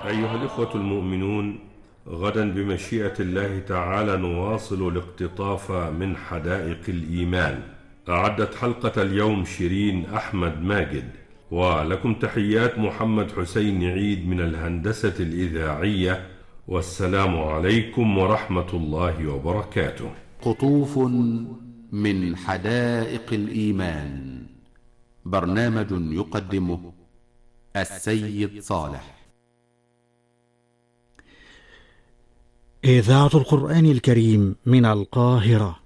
أيها الإخوة المؤمنون، غدا بمشيئة الله تعالى نواصل الاقتطاف من حدائق الإيمان. أعدت حلقة اليوم شيرين أحمد ماجد، ولكم تحيات محمد حسين عيد من الهندسة الإذاعية، والسلام عليكم ورحمة الله وبركاته. قطوف من حدائق الإيمان، برنامج يقدمه السيد صالح. إذاعة القرآن الكريم من القاهرة.